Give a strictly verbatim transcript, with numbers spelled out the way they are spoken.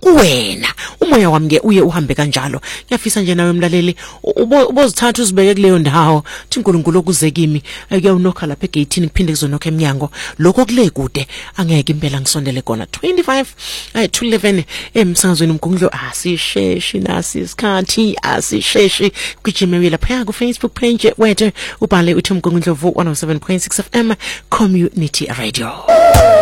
kuwena. Umoya wami ke uye uhambe kanjalo. Ngiyafisa nje nawe mlaleli ubozithatha uzibeke kuleyo ndawo. Thi uNkulunkulu okuze kimi ake unokha lapha egate kuphinde kuzonokha eminyango. Lokho kule kude angeke impela ngisondele kona. twenty-five to eleven emsakazweni umgungundlo asisheshi nasi isikhathi asisheshi kujimewile lapha ku Facebook page wethu ubhale uthi umgungundlo one oh seven point six F M Community Radio.